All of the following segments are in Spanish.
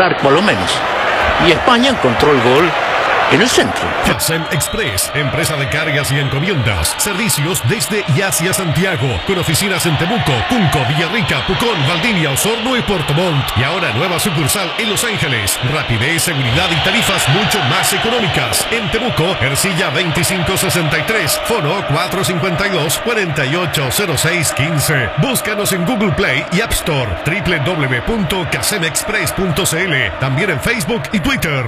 arco a lo menos. Y España encontró el gol en el centro. Casem Express, empresa de cargas y encomiendas. Servicios desde y hacia Santiago, con oficinas en Temuco, Cunco, Villarrica, Pucón, Valdivia, Osorno y Puerto Montt. Y ahora nueva sucursal en Los Ángeles. Rapidez, seguridad y tarifas mucho más económicas. En Temuco, Ercilla 2563, fono 452-480615. Búscanos en Google Play y App Store, www.casemexpress.cl. También en Facebook y Twitter.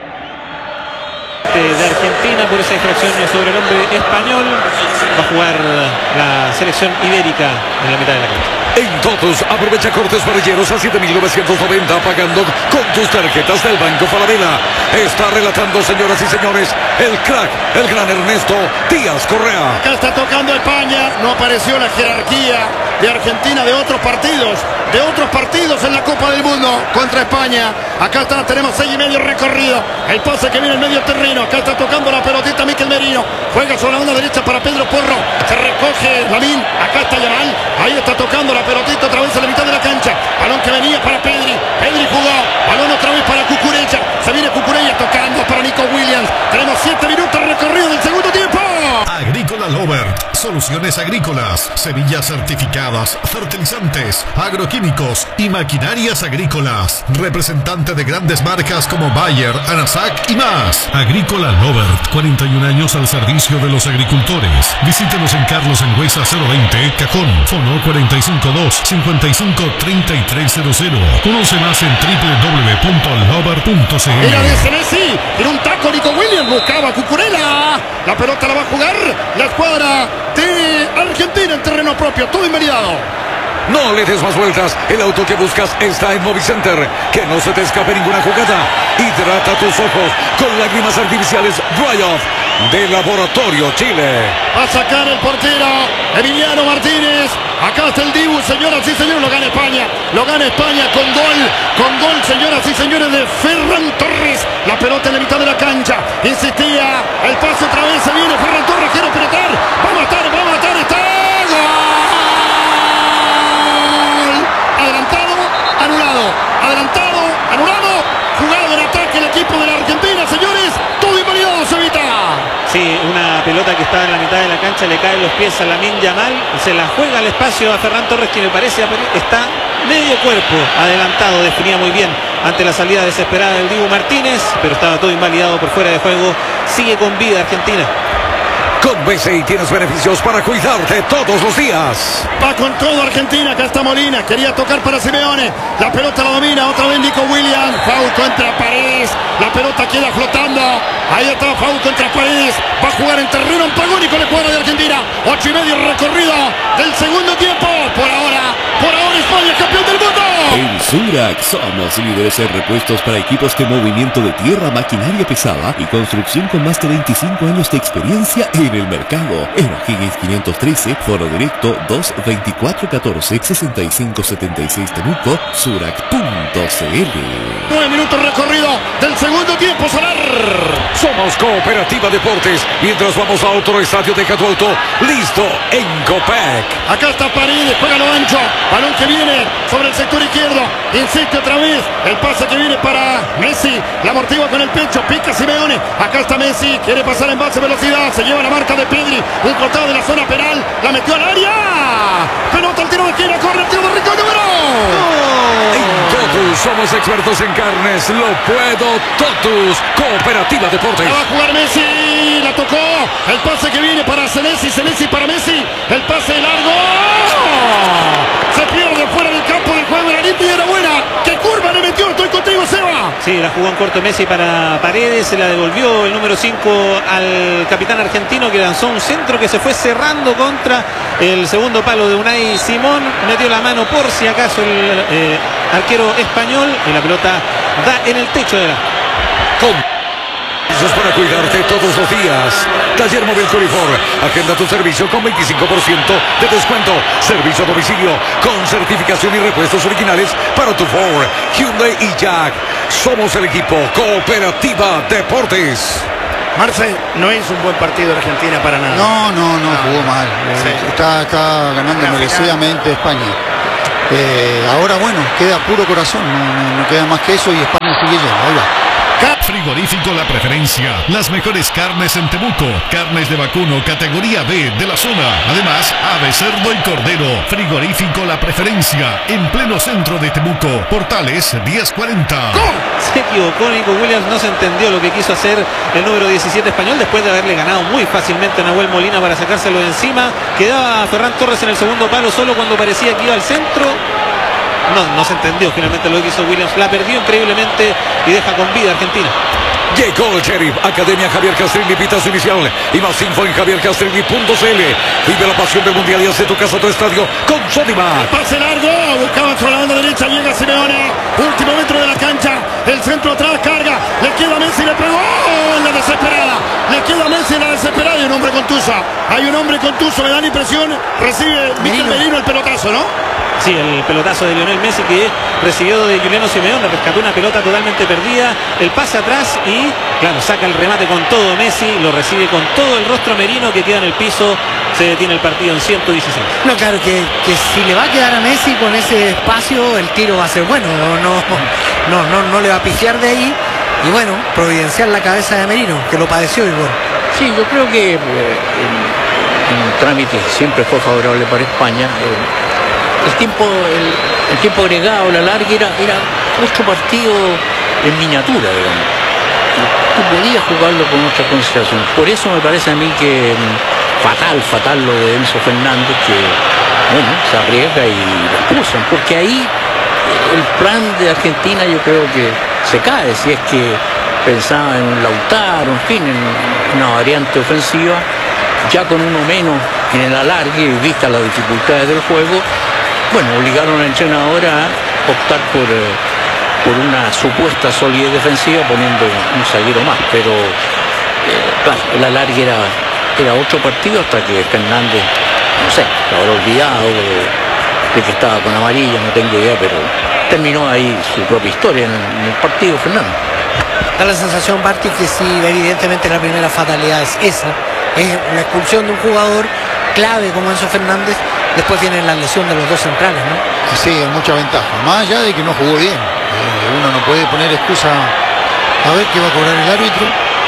De Argentina por esa infracción sobre el hombre español. Va a jugar la selección ibérica en la mitad de la cancha. En Totus, aprovecha cortes parrilleros a 7.990 pagando con tus tarjetas del Banco Falabella. Está relatando, señoras y señores, el crack, el gran Ernesto Díaz Correa. Acá está tocando España. No apareció la jerarquía de Argentina de otros partidos en la Copa del Mundo contra España. Acá está, tenemos 6,5 recorrido. El pase que viene en medio terreno. Acá está tocando la pelotita Mikel Merino. Juega sobre la banda derecha para Pedro Porro. Se recoge Lamín. Acá está Yamal. Ahí está tocando la pelotita otra vez en la mitad de la cancha. Balón que venía para Pedri. Pedri jugó. Balón otra vez para Cucurella. Se viene Cucurella tocando para Nico Williams. Tenemos 7 minutos recorrido del segundo tiempo. Agrícola Lovert, soluciones agrícolas, semillas certificadas, fertilizantes, agroquímicos y maquinarias agrícolas. Representante de grandes marcas como Bayer, Anasac y más. Agrícola Lovert, 41 años al servicio de los agricultores. Visítenos en Carlos Engüesa 020, Cajón, fono 452-553300. Conoce más en www.lovert.cl. Mira de Messi, tiene un taco Nico Williams, buscaba a Cucurella. La pelota la va a jugar la escuadra de Argentina en terreno propio, todo invalidado. No le des más vueltas, el auto que buscas está en Movicenter. Que no se te escape ninguna jugada. Hidrata tus ojos con lágrimas artificiales Dry Off de Laboratorio Chile. A sacar el portero Emiliano Martínez. Acá está el Dibu, señoras y señores, lo gana España. Lo gana España con gol, señoras y señores, de Ferran Torres. La pelota en la mitad de la cancha. Insistía, el pase otra vez, se viene Ferran Torres, quiere pelotar. Va a matar, está. Adelantado, anulado. Jugado en ataque el equipo de la Argentina, señores. Todo invalidado, Cevita. Sí, una pelota que estaba en la mitad de la cancha, le cae en los pies a Lamine Yamal, se la juega al espacio a Ferran Torres, que me parece está medio cuerpo adelantado, definía muy bien ante la salida desesperada del Dibu Martínez, pero estaba todo invalidado por fuera de juego. Sigue con vida Argentina. Con BCI tienes beneficios para cuidarte todos los días. Va con todo Argentina, acá está Molina, quería tocar para Simeone. La pelota la domina, otra vez Nico Williams. Foul contra Paredes, la pelota queda flotando. Ahí está, foul contra Paredes. Va a jugar en terreno antagónico la escuadra de Argentina. 8,5 recorrido del segundo tiempo. Por ahora España es campeón del mundo. En Surac somos líderes en repuestos para equipos de movimiento de tierra, maquinaria pesada y construcción con más de 25 años de experiencia en el mercado. En O'Higgins 513, foro directo 224-14-6576 Temuco, Surac.cl. 9 minutos recorrido del segundo tiempo, Solar. Somos Cooperativa Deportes. Mientras vamos a otro estadio, deja tu auto listo en Copec. Acá está Paredes, juega lo ancho. Balón que viene sobre el sector izquierdo. Insiste otra vez. El pase que viene para Messi. La amortigua con el pecho. Pica Simeone. Acá está Messi. Quiere pasar en base velocidad. Se lleva la marca de Pedri. Un costado de la zona penal. La metió al área. Pelota al tiro de esquina. Corre el tiro de Rico número. En Totus somos expertos en carnes. Lo puedo Totus. Cooperativa Deportes. La va a jugar Messi. La tocó. El pase que viene para Senesi. Senesi para Messi. El pase largo. Se pierde fuera del campo del juego. La limpia era buena. ¡Qué curva le metió! Estoy contigo, Seba. Sí, la jugó en corto Messi para Paredes. Se la devolvió el número 5 al capitán argentino, que lanzó un centro que se fue cerrando contra el segundo palo de Unai Simón. Metió la mano por si acaso el arquero español. Y la pelota da en el techo de la... Para cuidarte todos los días. Taller Móvil Corifor. Agenda tu servicio con 25% de descuento. Servicio a domicilio con certificación y repuestos originales para tu Ford, Hyundai y Jack. Somos el equipo Cooperativa Deportes. Marce, no es un buen partido de Argentina para nada. No, jugó mal. Sí. Está ganando merecidamente España. Ahora bueno, queda puro corazón, no queda más que eso y España sigue yendo. Ahí va. Frigorífico La Preferencia, las mejores carnes en Temuco, carnes de vacuno categoría B de la zona, además ave, cerdo y cordero. Frigorífico La Preferencia, en pleno centro de Temuco, Portales 1040. Se equivocó Nico Williams, no se entendió lo que quiso hacer el número 17 español después de haberle ganado muy fácilmente a Nahuel Molina para sacárselo de encima. Quedaba Ferran Torres en el segundo palo solo cuando parecía que iba al centro. No se entendió finalmente lo que hizo Williams, la perdió increíblemente y deja con vida a Argentina. Llegó el Sheriff, Academia Javier Castrilli, pitazo inicial y más info en javiercastrilli.cl. Vive la pasión del mundial y hace tu casa, tu estadio con Sodimac. Pase largo, buscaba sobre la banda derecha, llega Simeone, último metro de la cancha, el centro atrás, carga, le queda a Messi, le pegó en la desesperada, le queda a Messi en la desesperada y un hombre contuso, me da la impresión, recibe Mikel Merino el pelotazo, ¿no? Sí, el pelotazo de Lionel Messi que recibió de Juliano Simeone, rescató una pelota totalmente perdida, el pase atrás y claro, saca el remate con todo Messi, lo recibe con todo el rostro Merino que queda en el piso, se detiene el partido en 116. No, claro que si le va a quedar a Messi con ese espacio, el tiro va a ser bueno, no le va a pifiar de ahí y bueno, providenciar la cabeza de Merino, que lo padeció igual. Sí, yo creo que en trámite siempre fue favorable para España. El tiempo agregado, la larga, era 8 partidos en miniatura, digamos. Tú podías jugarlo con otra consideración. Por eso me parece a mí que fatal lo de Enzo Fernández, que bueno, se arriesga y lo expulsan, porque ahí el plan de Argentina yo creo que se cae, si es que pensaba en un Lautaro, en fin, en una variante ofensiva, ya con uno menos en el alargue y vistas las dificultades del juego. Bueno, obligaron al entrenador a optar por una supuesta solidez defensiva poniendo un zaguero más, pero claro, el alargue era otro partido hasta que Fernández, no sé, lo habrá olvidado de que estaba con amarilla, no tengo idea, pero terminó ahí su propia historia en el partido Fernández. Da la sensación, Barty, que sí, evidentemente la primera fatalidad es esa, es la expulsión de un jugador clave como Enzo Fernández. Después viene la lesión de los dos centrales, ¿no? Sí, hay mucha ventaja. Más allá de que no jugó bien. Uno no puede poner excusa. A ver qué va a cobrar el árbitro.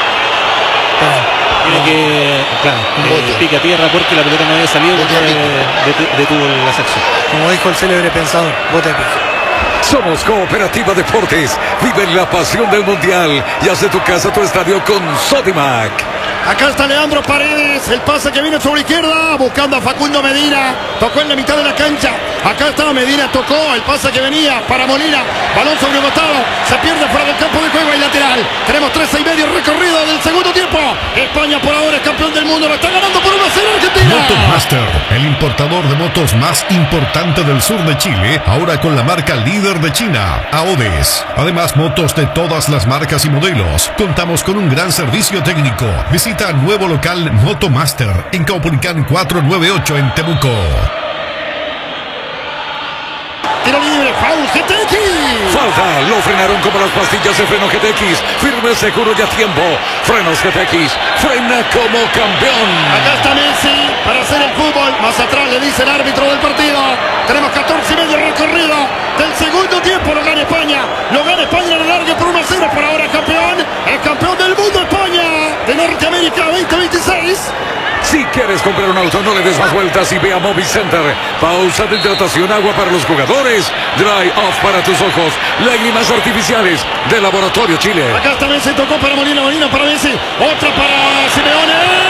Tiene que, claro, pica tierra porque la pelota no había salido, detuvo la sección. Como dijo el célebre pensador, bote de pica. Somos Cooperativa Deportes. Vive la pasión del mundial y hace tu casa, tu estadio con Sodimac. Acá está Leandro Paredes, el pase que viene sobre izquierda, buscando a Facundo Medina, tocó en la mitad de la cancha, acá está Medina, tocó el pase que venía para Molina, balón sobre el costado, se pierde fuera del campo de juego y lateral. Tenemos 13:30 recorrido del segundo tiempo. España por ahora es campeón del mundo, lo está ganando por 1-0 Argentina. Motomaster, el importador de motos más importante del sur de Chile, ahora con la marca líder de China, AODES. Además, motos de todas las marcas y modelos. Contamos con un gran servicio técnico. Visita nuevo local Motomaster en Caupolicán 498 en Temuco. Tiro libre, foul, GTX. Falta, lo frenaron como las pastillas de freno GTX. Firme, seguro y a tiempo. Frenos GTX, frena como campeón. Acá está Messi para hacer el fútbol. Más atrás le dice el árbitro del partido. Tenemos 14:30 recorrido del segundo tiempo. Lo gana España. Lo gana España en el largue por 1-0. Por ahora campeón. El campeón del mundo España de Norteamérica 2026. Si quieres comprar un auto, no le des más vueltas y ve a Movicenter. Pausa de hidratación, agua para los jugadores, dry off para tus ojos, lágrimas artificiales de Laboratorio Chile. Acá está Messi, tocó para Molina, Molina para Messi, otra para Simeone.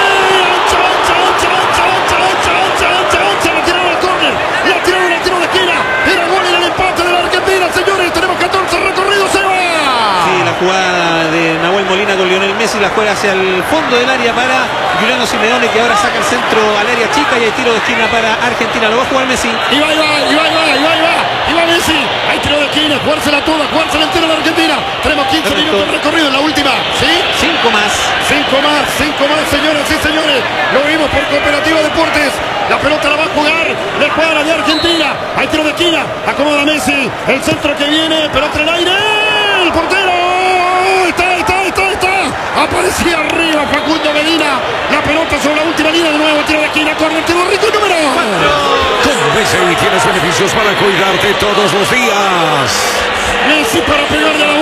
La tiraron al córner, la tiraron al tiro de esquina. Era gol en el empate de la Argentina, señores. Tenemos 14 recorridos, se va. Sí, la jugada de Nahuel Molina con Lionel Messi la juega hacia el fondo del área para Juliano Simeone, que ahora saca el centro al área chica y hay tiro de esquina para Argentina. Lo va a jugar Messi. Y va Messi. Hay tiro de esquina, jugársela toda, jugársela entera de Argentina. Tenemos 15 minutos de recorrido en la última. ¿Sí? 5 más, señoras y señores. Lo vimos por Cooperativa Deportes. La pelota la va a jugar la escuadra de Argentina. Hay tiro de esquina, acomoda Messi. El centro que viene, pelota en el aire. El portero. Está. Aparecía arriba Facundo Medina. La pelota sobre la última línea. De nuevo tiro de esquina. Córner, tiro rico número 4. Con BCI tienes beneficios para cuidarte todos los días. Messi para pegarle a la